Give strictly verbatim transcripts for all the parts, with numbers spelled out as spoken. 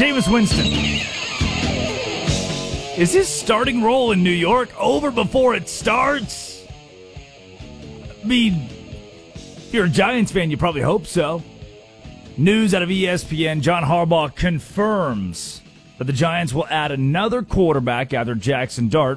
Jameis Winston. Is his starting role in New York over before it starts? I mean, if you're a Giants fan, you probably hope so. News out of E S P N, John Harbaugh confirms that the Giants will add another quarterback after Jackson Dart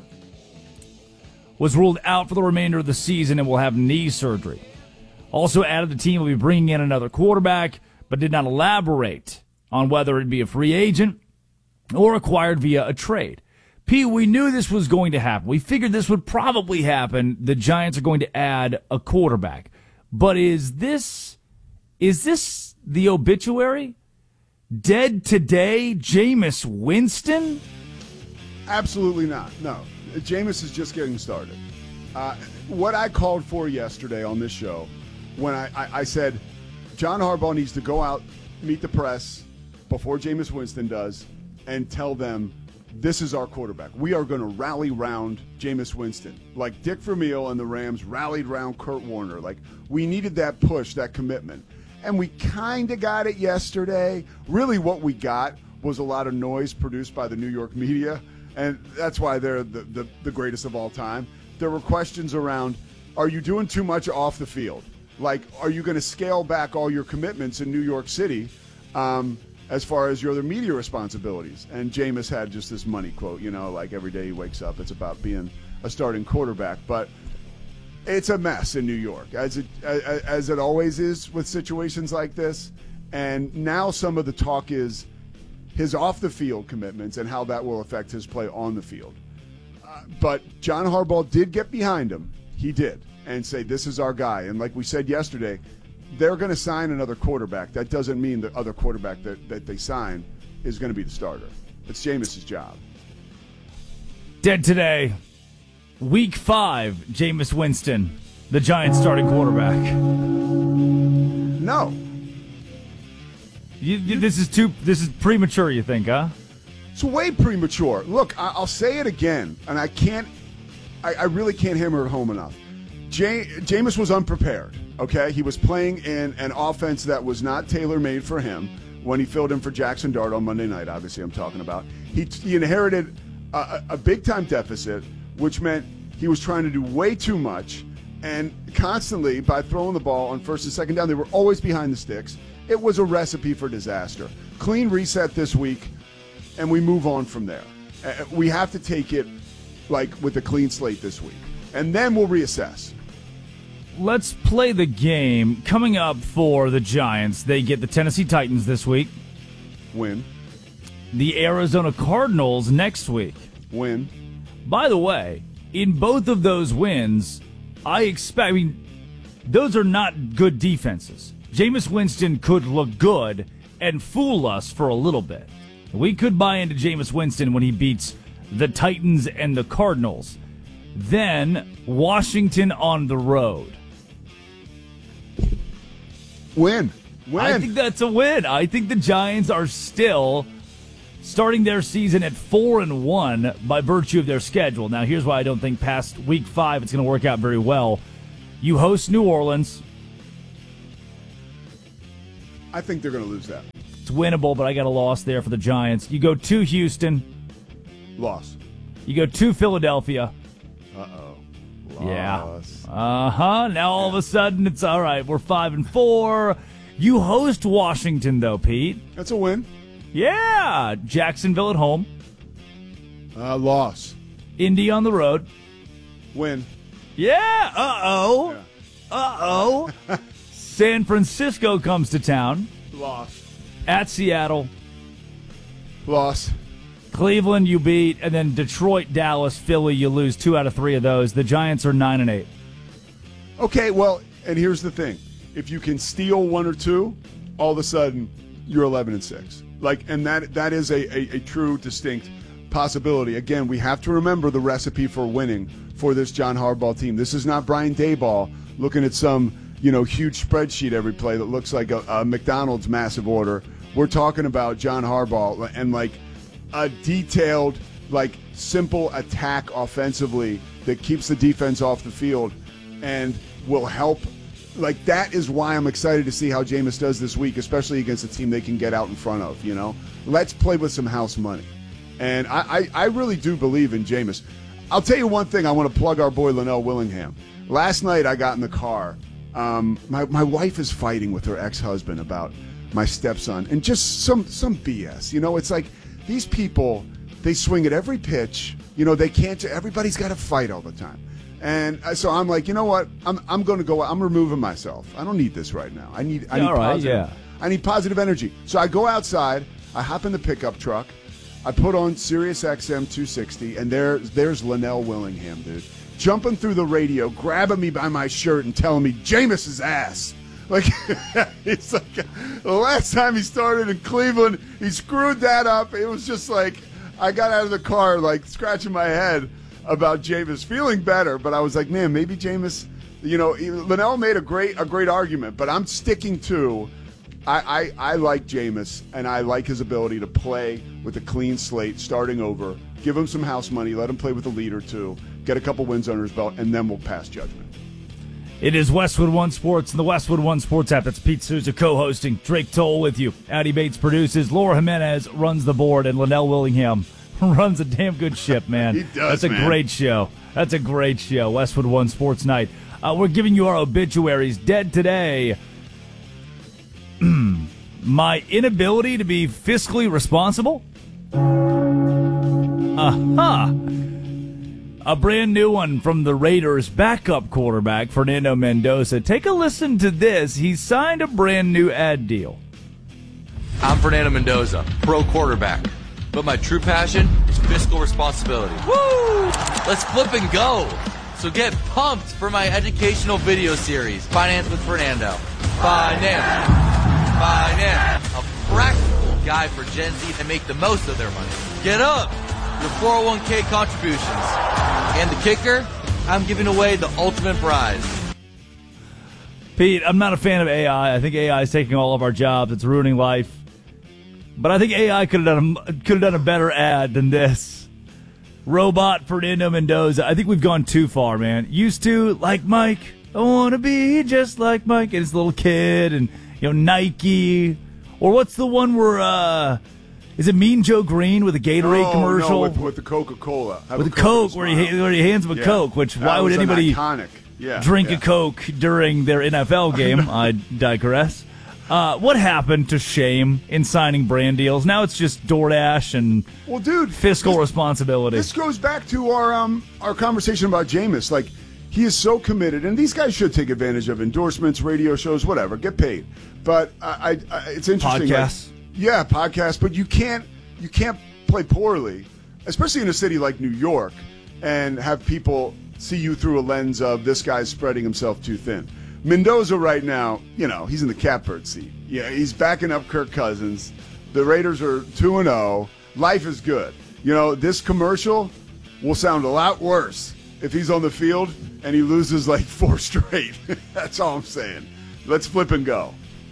was ruled out for the remainder of the season and will have knee surgery. Also added the team will be bringing in another quarterback, but did not elaborate on whether it be a free agent or acquired via a trade. P, we knew this was going to happen. We figured this would probably happen. The Giants are going to add a quarterback. But is this is this the obituary? Dead today, Jameis Winston? Absolutely not. No. Jameis is just getting started. Uh, what I called for yesterday on this show, when I, I, I said John Harbaugh needs to go out, meet the press before Jameis Winston does, and tell them, this is our quarterback. We are going to rally round Jameis Winston. Like Dick Vermeil and the Rams rallied round Kurt Warner. Like, we needed that push, that commitment. And we kind of got it yesterday. Really what we got was a lot of noise produced by the New York media, and that's why they're the, the, the greatest of all time. There were questions around, are you doing too much off the field? Like, are you going to scale back all your commitments in New York City? Um, as far as your other media responsibilities. And Jameis had just this money quote, you know, like every day he wakes up, it's about being a starting quarterback. But it's a mess in New York, as it, as it always is with situations like this. And now some of the talk is his off-the-field commitments and how that will affect his play on the field. Uh, but John Harbaugh did get behind him. He did. And say, this is our guy. And like we said yesterday, they're going to sign another quarterback. That doesn't mean the other quarterback that, that they sign is going to be the starter. It's Jameis' job. Dead today. Week five, Jameis Winston, the Giants starting quarterback. No. You, you, this is too. This is premature, you think, huh? It's way premature. Look, I, I'll say it again, and I can't, I, I really can't hammer it home enough. J- Jameis was unprepared. Okay, he was playing in an offense that was not tailor-made for him when he filled in for Jackson Dart on Monday night, obviously I'm talking about. He, he inherited a, a big-time deficit, which meant he was trying to do way too much, and constantly, by throwing the ball on first and second down, they were always behind the sticks. It was a recipe for disaster. Clean reset this week, and we move on from there. Uh, we have to take it like with a clean slate this week, and then we'll reassess. Let's play the game. Coming up for the Giants, they get the Tennessee Titans this week. Win. The Arizona Cardinals next week. Win. By the way, in both of those wins, I expect, I mean, those are not good defenses. Jameis Winston could look good and fool us for a little bit. We could buy into Jameis Winston when he beats the Titans and the Cardinals. Then, Washington on the road. Win. Win. I think that's a win. I think the Giants are still starting their season at four and one by virtue of their schedule. Now, here's why I don't think past week five it's going to work out very well. You host New Orleans. I think they're going to lose that. It's winnable, but I got a loss there for the Giants. You go to Houston. Loss. You go to Philadelphia. Uh-oh. Yeah. Loss. Uh-huh. Now all of a sudden it's all right. We're five and four. You host Washington, though, Pete. That's a win. Yeah. Jacksonville at home. Uh, loss. Indy on the road. Win. Yeah. Uh-oh. Yeah. Uh-oh. San Francisco comes to town. Loss. At Seattle. Loss. Cleveland you beat, and then Detroit, Dallas, Philly, you lose two out of three of those. The Giants are nine and eight. Okay, well, and here's the thing. If you can steal one or two, all of a sudden you're eleven and six. Like, and that that is a, a, a true, distinct possibility. Again, we have to remember the recipe for winning for this John Harbaugh team. This is not Brian Daboll looking at some, you know, huge spreadsheet every play that looks like a, a McDonald's massive order. We're talking about John Harbaugh and, like, a detailed, like, simple attack offensively that keeps the defense off the field and will help Like, that is why I'm excited to see how Jameis does this week, especially against a team they can get out in front of, you know? Let's play with some house money. And I, I, I really do believe in Jameis. I'll tell you one thing. I want to plug our boy Linnell Willingham. Last night I got in the car. Um, my, my wife is fighting with her ex-husband about my stepson. And just some, some B S. You know, it's like these people, they swing at every pitch. You know, they can't. Everybody's got to fight all the time. And so I'm like, you know what? I'm I'm going to go. I'm removing myself. I don't need this right now. I need I need all right, positive. yeah. I need positive energy. So I go outside. I hop in the pickup truck. I put on Sirius X M two sixty, and there there's Linnell Willingham, dude, jumping through the radio, grabbing me by my shirt, and telling me Jameis's ass. Like, it's like the last time he started in Cleveland, he screwed that up. It was just like I got out of the car, like scratching my head about Jameis, feeling better, but I was like, man, maybe Jameis, you know, Linnell made a great a great argument, but I'm sticking to, I, I, I like Jameis, and I like his ability to play with a clean slate, starting over, give him some house money, let him play with a lead or two, get a couple wins under his belt, and then we'll pass judgment. It is Westwood One Sports and the Westwood One Sports app. That's Pete Souza co-hosting. Drake Toll with you. Addie Bates produces. Laura Jimenez runs the board, and Linnell Willingham runs a damn good ship, man. He does, That's a man. great show. That's a great show. Westwood One Sports Night. Uh, we're giving you our obituaries. Dead today. My inability to be fiscally responsible. Aha. A brand new one from the Raiders' backup quarterback, Fernando Mendoza. Take a listen to this. He signed a brand new ad deal. I'm Fernando Mendoza, pro quarterback. But my true passion is fiscal responsibility. Woo! Let's flip and go. So get pumped for my educational video series, Finance with Fernando. Finance. Finance. A practical guide for Gen Z to make the most of their money. Get up. Your four oh one k contributions. And the kicker, I'm giving away the ultimate prize. Pete, I'm not a fan of A I. I think A I is taking all of our jobs. It's ruining life. But I think A I could have done a, could have done a better ad than this. Robot Fernando Mendoza. I think we've gone too far, man. Used to, like Mike, I want to be just like Mike. And his little kid and, you know, Nike. Or what's the one where, uh, is it Mean Joe Green with a Gatorade oh, commercial? No, with, with the Coca-Cola. Have with a the Coke, where he, where he hands him a yeah. Coke, which that why would was anybody iconic. Yeah, drink yeah. a Coke during their N F L game? I digress. Uh, what happened to shame in signing brand deals? Now it's just DoorDash and well, dude, fiscal this, responsibility. This goes back to our um our conversation about Jameis. Like, he is so committed, and these guys should take advantage of endorsements, radio shows, whatever, get paid. But I, I, I it's interesting. Podcasts. Like, yeah, podcasts. But you can't you can't play poorly, especially in a city like New York, and have people see you through a lens of this guy's spreading himself too thin. Mendoza right now, you know, he's in the catbird seat. Yeah, he's backing up Kirk Cousins. The Raiders are two and oh. Life is good. You know, this commercial will sound a lot worse if he's on the field and he loses like four straight. That's all I'm saying. Let's flip and go.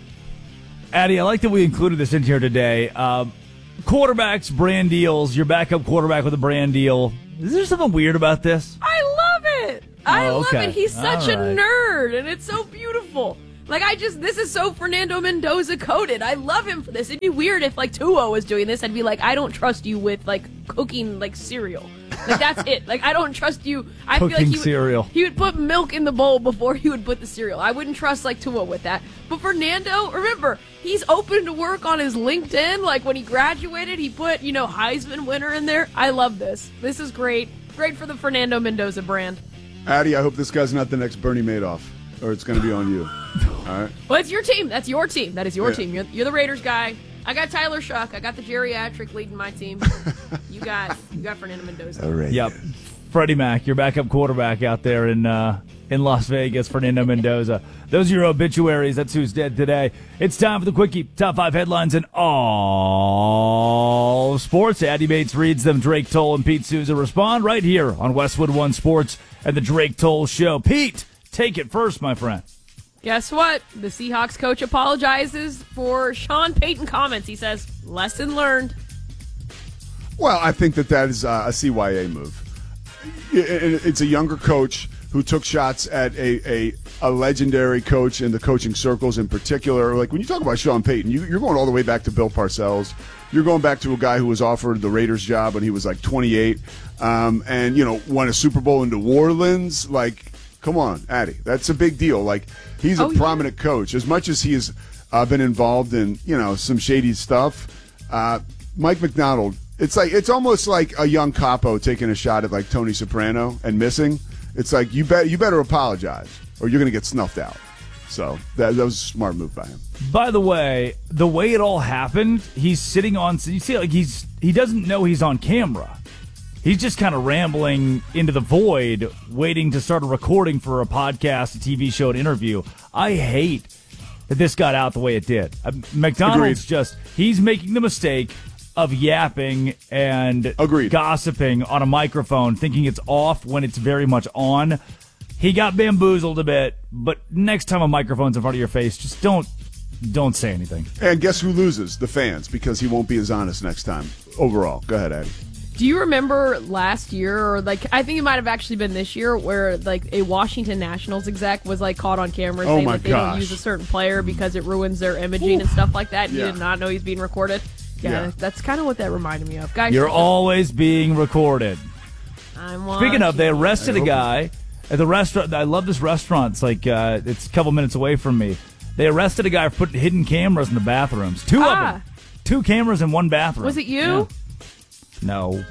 Addie, I like that we included this in here today. Uh, quarterbacks, brand deals, your backup quarterback with a brand deal. Is there something weird about this? I love it. I Oh, love okay. it. He's such All right. a nerd, and it's so beautiful. Like, I just, this is so Fernando Mendoza coded. I love him for this. It'd be weird if, like, Tua was doing this. I'd be like, I don't trust you with, like, cooking, like, cereal. Like, that's it. Like, I don't trust you. I feel like Cooking he would, cereal. he would put milk in the bowl before he would put the cereal. I wouldn't trust, like, Tua with that. But Fernando, remember, he's open to work on his LinkedIn. Like, when he graduated, he put, you know, Heisman winner in there. I love this. This is great. Great for the Fernando Mendoza brand. Addie, I hope this guy's not the next Bernie Madoff, or it's going to be on you. All right? Well, it's your team. That's your team. That is your Yeah. team. You're, you're the Raiders guy. I got Tyler Shuck. I got the geriatric leading my team. You got you got Fernando Mendoza. All right. Yep. Freddie Mac, your backup quarterback out there in uh, in Las Vegas, Fernando Mendoza. Those are your obituaries. That's who's dead today. It's time for the Quickie. Top five headlines in all sports. Addie Bates reads them. Drake Toll and Pete Souza respond right here on Westwood One Sports and the Drake Toll Show. Pete, take it first, my friend. Guess what? The Seahawks coach apologizes for Sean Payton comments. He says, lesson learned. Well, I think that that is uh, a C Y A move. It- it- It's a younger coach who took shots at a, a a legendary coach in the coaching circles in particular. Like when you talk about Sean Payton, you, you're going all the way back to Bill Parcells. You're going back to a guy who was offered the Raiders job when he was like twenty-eight, um, and you know won a Super Bowl in New Orleans. Like, come on, Addy, that's a big deal. Like he's a oh, prominent yeah. coach. As much as he has uh, been involved in you know some shady stuff, uh, Mike McDonald. It's like it's almost like a young capo taking a shot at like Tony Soprano and missing. It's like you bet you better apologize or you're going to get snuffed out. So that, that was a smart move by him. By the way, the way it all happened, he's sitting on. You see, like he's he doesn't know he's on camera. He's just kind of rambling into the void, waiting to start a recording for a podcast, a T V show, an interview. I hate that this got out the way it did. Uh, McDonald's Agreed. just he's making the mistake of yapping and Agreed. gossiping on a microphone, thinking it's off when it's very much on. He got bamboozled a bit, but next time a microphone's in front of your face, just don't don't say anything. And guess who loses? The fans, because he won't be as honest next time. Overall, go ahead, Addy. Do you remember last year, or like I think it might have actually been this year, where like a Washington Nationals exec was like caught on camera Oh saying my that they gosh. don't use a certain player because it ruins their imaging and stuff like that. And Yeah. He did not know he's being recorded. Yeah, Yeah. that's kind of what that reminded me of. Guys, You're always being recorded. I'm Speaking of, they watching. arrested a guy at the restaurant. I love this restaurant. It's like uh, it's a couple minutes away from me. They arrested a guy for putting hidden cameras in the bathrooms. Two Ah. of them. Two cameras in one bathroom. Was it you? Yeah. No.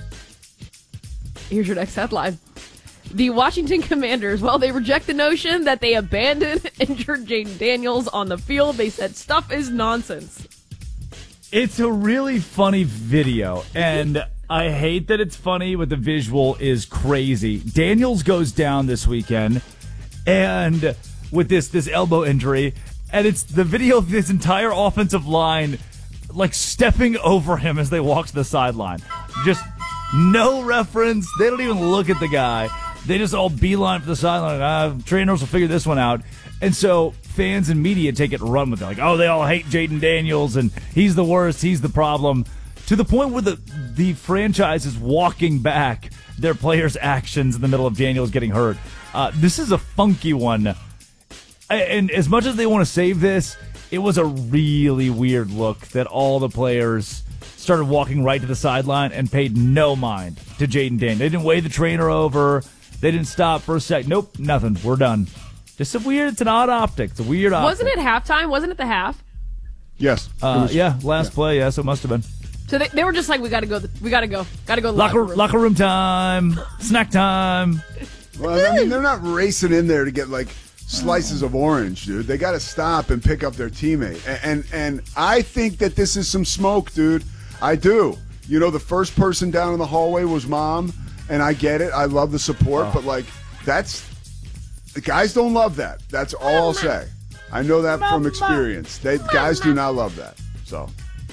Here's your next headline. The Washington Commanders, well, they reject the notion that they abandoned injured Jaden Daniels on the field. They said stuff is nonsense. It's a really funny video, and I hate that it's funny, but the visual is crazy. Daniels goes down this weekend, and with this this elbow injury, and it's the video of this entire offensive line like stepping over him as they walk to the sideline. Just no reference. They don't even look at the guy. They just all beeline for the sideline. Uh, trainers will figure this one out. And so fans and media take it and run with it. Like, oh, they all hate Jaden Daniels, and he's the worst, he's the problem. To the point where the, the franchise is walking back their players' actions in the middle of Daniels getting hurt. Uh, this is a funky one. And as much as they want to save this, it was a really weird look that all the players started walking right to the sideline and paid no mind to Jaden Daniels. They didn't wave the trainer over. They didn't stop for a sec. Nope, nothing. We're done. Just a weird, it's an odd optic. It's a weird optic. Wasn't it halftime? Wasn't it the half? Yes. It Uh, was- yeah, last yeah. play, yes, it must have been. So they, they were just like, we got to go. We got to go. Got to go. to the Locker, locker room. locker room time, snack time. Well, I mean, they're not racing in there to get like slices of orange, dude. They got to stop and pick up their teammate. And, and and I think that this is some smoke, dude. I do. You know, the first person down in the hallway was Mom, and I get it. I love the support, Oh. but like that's the guys don't love that. That's all I'll say. I know that from experience. They guys do not love that. So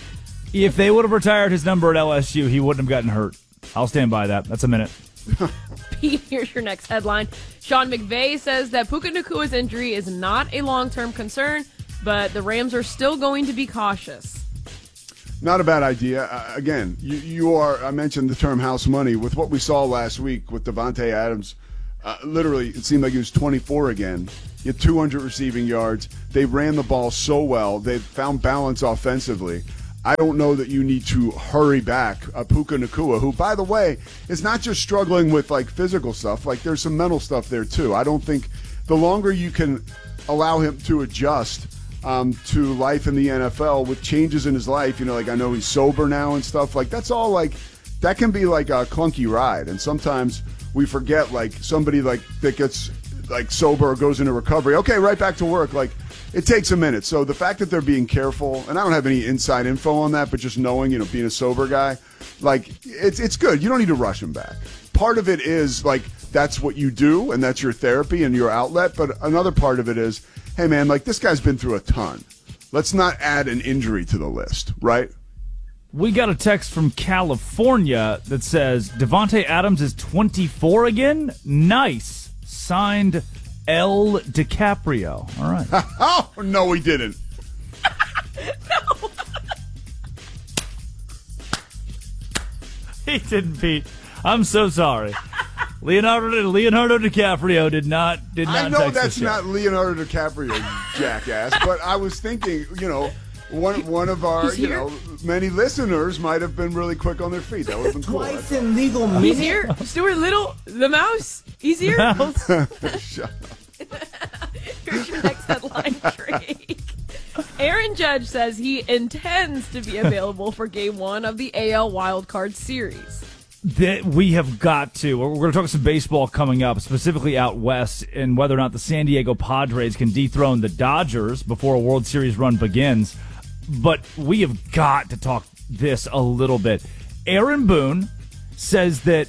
If they would have retired his number at L S U, he wouldn't have gotten hurt. I'll stand by that. That's a minute. Pete, here's your next headline. Sean McVay says that Puka Nakua's injury is not a long-term concern, but the Rams are still going to be cautious. not a bad idea. Uh, again, you, you are, I mentioned the term house money. With what we saw last week with Devontae Adams, uh, literally, it seemed like he was twenty-four again. He had two hundred receiving yards. They ran the ball so well. They found balance offensively. I don't know that you need to hurry back uh, Puka Nacua, who, by the way, is not just struggling with, like, physical stuff. Like, there's some mental stuff there, too. I don't think the longer you can allow him to adjust um, to life in the N F L with changes in his life, you know, like I know he's sober now and stuff, like that's all like, that can be like a clunky ride. And sometimes we forget, like, somebody like that gets like sober or goes into recovery, okay, right back to work. Like, it takes a minute. So the fact that they're being careful, and I don't have any inside info on that, but just knowing, you know, being a sober guy, like, it's it's good. You don't need to rush him back. Part of it is, like, that's what you do, and that's your therapy and your outlet. But another part of it is, hey, man, like, this guy's been through a ton. Let's not add an injury to the list, right? We got a text from California that says, Devontae Adams is twenty-four again? Nice. Signed L. DiCaprio. All right. Oh, no, he didn't. He didn't, Pete. I'm so sorry. Leonardo Leonardo DiCaprio did not did not. I know text that's the show. not Leonardo DiCaprio, jackass. But I was thinking, you know, one one of our you know many listeners might have been really quick on their feet. That would have been cool. Twice in legal He's minutes. here. Stuart Little, the mouse. He's here. Mouse. Shut up. Here's your next headline, Drake. Aaron Judge says he intends to be available for game one of the A L Wildcard Series. That we have got to. We're going to talk some baseball coming up, specifically out west, and whether or not the San Diego Padres can dethrone the Dodgers before a World Series run begins. But we have got to talk this a little bit. Aaron Boone says that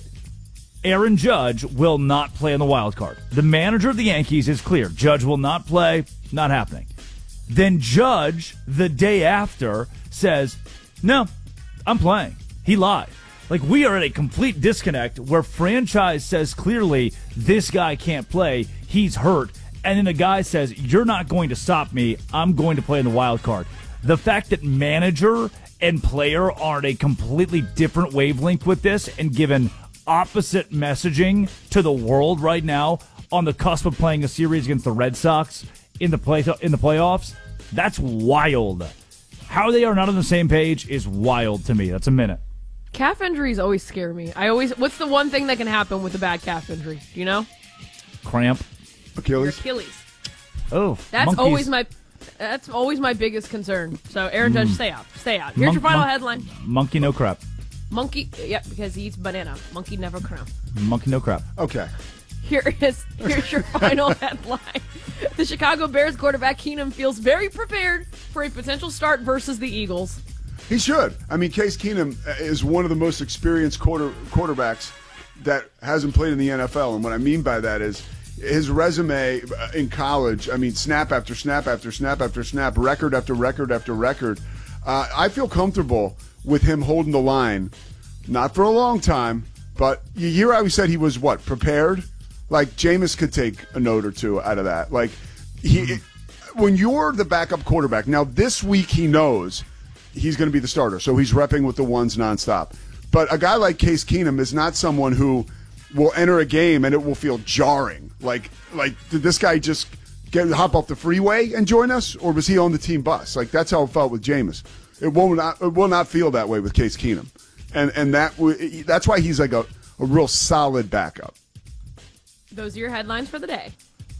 Aaron Judge will not play in the wild card. The manager of the Yankees is clear. Judge will not play. Not happening. Then Judge, the day after, says, no, I'm playing. He lied. Like, we are at a complete disconnect where franchise says clearly this guy can't play. He's hurt. And then the guy says, you're not going to stop me. I'm going to play in the wild card. The fact that manager and player are at a completely different wavelength with this and given opposite messaging to the world right now on the cusp of playing a series against the Red Sox in the play in the playoffs, that's wild. How they are not on the same page is wild to me. That's a minute. Calf injuries always scare me. I always. What's the one thing that can happen with a bad calf injury? Do you know? Cramp. Your Achilles. Achilles. Oh, That's monkeys. always my. That's always my biggest concern. So Aaron Judge, stay out. Stay out. Here's Monk- your final monk- headline. Monkey no crap. Monkey. Yep, because he eats banana. Monkey never crown. Monkey no crap. Okay. Here is here's your final headline. The Chicago Bears quarterback Keenum feels very prepared for a potential start versus the Eagles. He should. I mean, Case Keenum is one of the most experienced quarter quarterbacks that hasn't played in the N F L. And what I mean by that is his resume in college, I mean, snap after snap after snap after snap, record after record after record. Uh, I feel comfortable with him holding the line, not for a long time, but you hear how he said he was, what, prepared? Like, Jameis could take a note or two out of that. Like, he, when you're the backup quarterback, now this week he knows he's going to be the starter, so he's repping with the ones nonstop. But a guy like Case Keenum is not someone who will enter a game and it will feel jarring. Like, like did this guy just get hop off the freeway and join us, or was he on the team bus? Like, that's how it felt with Jameis. It will not, it will not feel that way with Case Keenum, and and that w- that's why he's like a, a real solid backup. Those are your headlines for the day.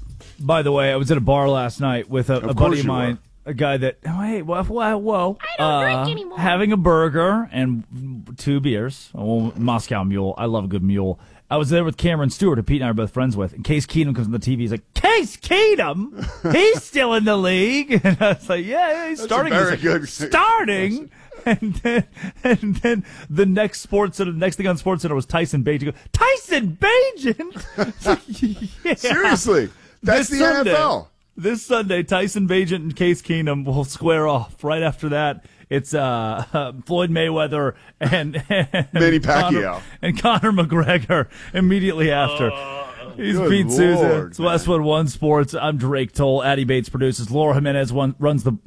By the way, I was at a bar last night with a, a course buddy of you mine, a guy that, oh, hey, whoa, whoa, whoa. I don't drink uh, anymore. Having a burger and two beers. Oh, Moscow Mule. I love a good mule. I was there with Cameron Stewart, who Pete and I are both friends with. And Case Keenum comes on the T V. He's like, Case Keenum? He's still in the league. And I was like, yeah, yeah he's That's starting. a very He's like, good- starting. And then, and then the next sports center, the next thing on Sports Center was Tyson Bagent. Go, Tyson Bagent? It's like, yeah. Seriously, that's This the Sunday, N F L. This Sunday, Tyson Bagent and Case Keenum will square off. Right after that, it's uh, uh, Floyd Mayweather and, and Manny Conor, Pacquiao. and Conor McGregor immediately after. He's Good Pete Souza. Lord, It's man. Westwood One Sports. I'm Drake Toll. Addie Bates produces. Laura Jimenez one, runs the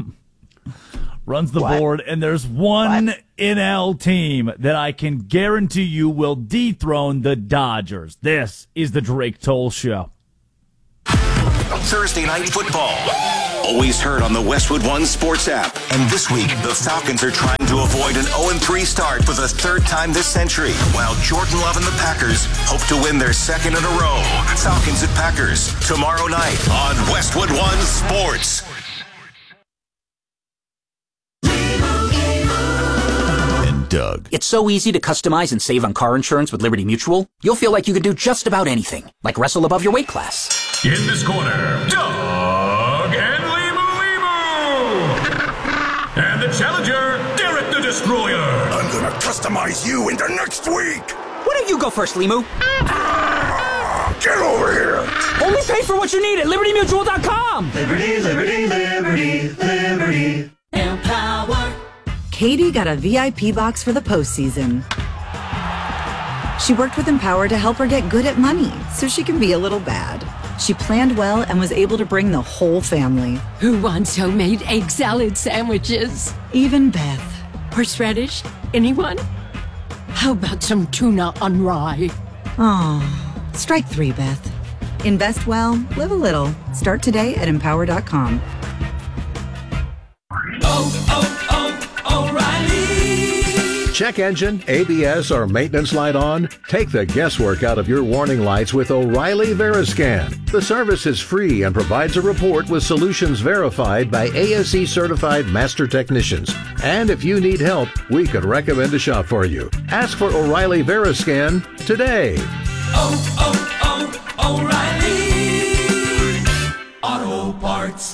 runs the board, and there's one N L team that I can guarantee you will dethrone the Dodgers. This is the Drake Toll Show. Thursday Night Football. Always heard on the Westwood One Sports app. And this week, the Falcons are trying to avoid an oh and three start for the third time this century, while Jordan Love and the Packers hope to win their second in a row. Falcons at Packers, tomorrow night on Westwood One Sports. And Doug. It's so easy to customize and save on car insurance with Liberty Mutual. You'll feel like you can do just about anything, like wrestle above your weight class. In this corner, Doug and Limu Limu. And the challenger, Derek the Destroyer. I'm gonna customize you into next week. Why don't you go first, Limu? Get over here. Only pay for what you need at liberty mutual dot com. Liberty, liberty, liberty, liberty. Empower. Katie got a V I P box for the postseason. She worked with Empower to help her get good at money so she can be a little bad. She planned well and was able to bring the whole family. Who wants homemade egg salad sandwiches? Even Beth. Horseradish? Anyone? How about some tuna on rye? Oh, strike three, Beth. Invest well, live a little. Start today at empower dot com. Oh, oh, oh, O'Reilly. Check engine, A B S, or maintenance light on? Take the guesswork out of your warning lights with O'Reilly Veriscan. The service is free and provides a report with solutions verified by A S E certified master technicians. And if you need help, we could recommend a shop for you. Ask for O'Reilly Veriscan today. Oh, oh, oh, O'Reilly Auto Parts.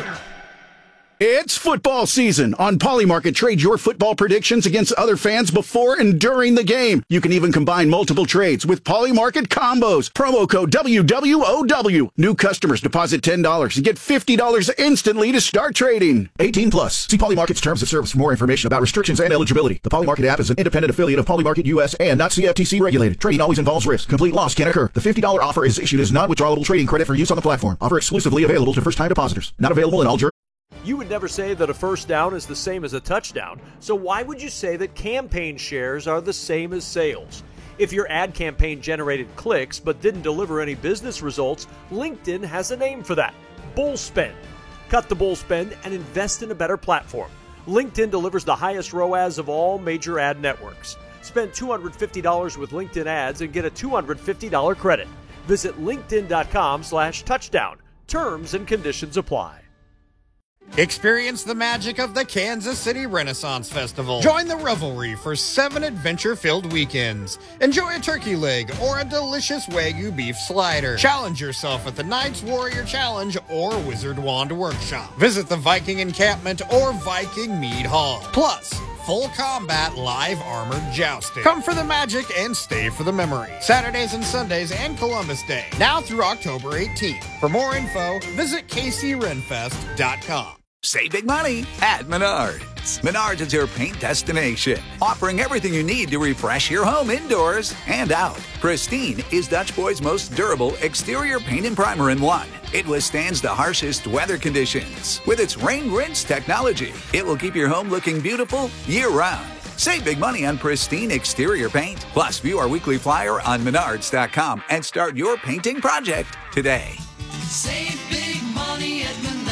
It's football season. On Polymarket, trade your football predictions against other fans before and during the game. You can even combine multiple trades with Polymarket combos. Promo code W W O W. New customers deposit ten dollars and get fifty dollars instantly to start trading. eighteen plus. See Polymarket's terms of service for more information about restrictions and eligibility. The Polymarket app is an independent affiliate of Polymarket U S and not C F T C regulated. Trading always involves risk. Complete loss can occur. The fifty dollars offer is issued as non-withdrawable trading credit for use on the platform. Offer exclusively available to first-time depositors. Not available in all jurisdictions. You would never say that a first down is the same as a touchdown, so why would you say that campaign shares are the same as sales? If your ad campaign generated clicks but didn't deliver any business results, LinkedIn has a name for that: bull spend. Cut the bull spend and invest in a better platform. LinkedIn delivers the highest R O A S of all major ad networks. Spend two hundred fifty dollars with LinkedIn ads and get a two hundred fifty dollars credit. Visit linkedin.com slash touchdown. Terms and conditions apply. Experience the magic of the Kansas City Renaissance Festival. Join the revelry for seven adventure-filled weekends. Enjoy a turkey leg or a delicious Wagyu beef slider. Challenge yourself at the Knights Warrior Challenge or Wizard Wand Workshop. Visit the Viking Encampment or Viking Mead Hall. Plus, full combat live armored jousting. Come for the magic and stay for the memory. Saturdays and Sundays and Columbus Day. Now through October eighteenth. For more info, visit K C Renfest dot com. Save big money at Menards. Menards is your paint destination, offering everything you need to refresh your home indoors and out. Pristine is Dutch Boy's most durable exterior paint and primer in one. It withstands the harshest weather conditions. With its rain rinse technology, it will keep your home looking beautiful year-round. Save big money on Pristine exterior paint. Plus, view our weekly flyer on Menards dot com and start your painting project today. Save big money at Menards.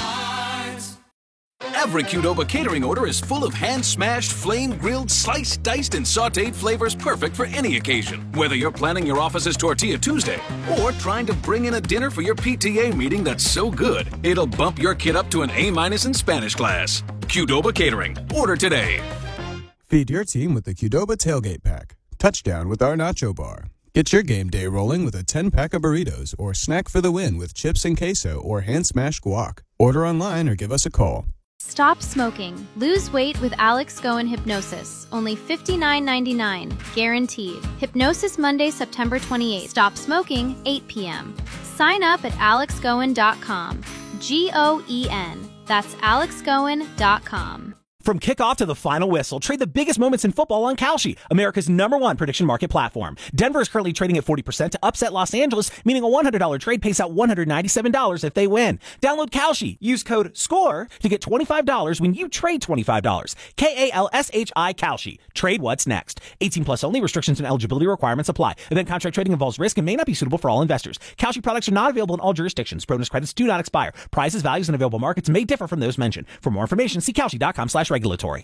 Every Qdoba catering order is full of hand-smashed, flame-grilled, sliced, diced, and sautéed flavors perfect for any occasion. Whether you're planning your office's Tortilla Tuesday or trying to bring in a dinner for your P T A meeting that's so good, it'll bump your kid up to an A-minus in Spanish class. Qdoba Catering. Order today. Feed your team with the Qdoba Tailgate Pack. Touchdown with our Nacho Bar. Get your game day rolling with a ten-pack of burritos or snack for the win with chips and queso or hand-smashed guac. Order online or give us a call. Stop smoking. Lose weight with Alex Goen Hypnosis. Only fifty-nine ninety-nine. Guaranteed. Hypnosis Monday, September twenty-eighth. Stop smoking, eight p.m. Sign up at alex goen dot com. G O E N. That's alex goen dot com. From kickoff to the final whistle, trade the biggest moments in football on Kalshi, America's number one prediction market platform. Denver is currently trading at forty percent to upset Los Angeles, meaning a one hundred dollars trade pays out one hundred ninety-seven dollars if they win. Download Kalshi. Use code SCORE to get twenty-five dollars when you trade twenty-five dollars. K A L S H I Kalshi. Trade what's next. eighteen plus only. Restrictions and eligibility requirements apply. Event contract trading involves risk and may not be suitable for all investors. Kalshi products are not available in all jurisdictions. Bonus credits do not expire. Prices, values, and available markets may differ from those mentioned. For more information, see Kalshi dot com slash regulatory.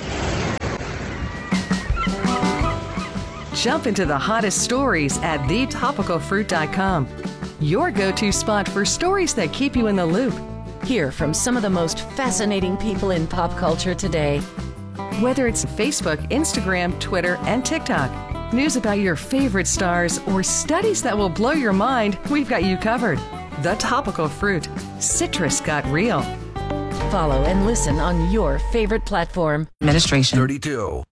Jump into the hottest stories at the topical fruit dot com. Your go-to spot for stories that keep you in the loop. Hear from some of the most fascinating people in pop culture today. Whether it's Facebook, Instagram, Twitter, and TikTok, news about your favorite stars, or studies that will blow your mind, we've got you covered. The Topical Fruit. Citrus got real. Follow and listen on your favorite platform. Administration. thirty-two.